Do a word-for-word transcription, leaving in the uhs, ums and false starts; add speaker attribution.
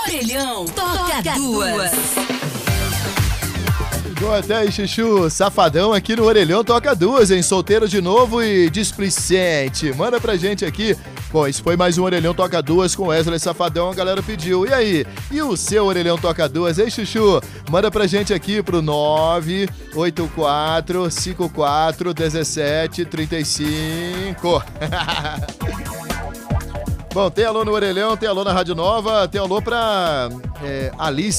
Speaker 1: Orelhão toca duas.
Speaker 2: Chegou até aí, Chuchu. Safadão aqui no Orelhão toca duas, hein? Solteiro de novo e displicente. Manda pra gente aqui. Bom, esse foi mais um Orelhão Toca Duas com Wesley Safadão, a galera pediu. E aí? E o seu Orelhão Toca Duas, hein, Chuchu? Manda pra gente aqui pro nove oito quatro cinco quatro um sete três cinco. Bom, tem alô no Orelhão, tem alô na Rádio Nova, tem alô pra é, Alice.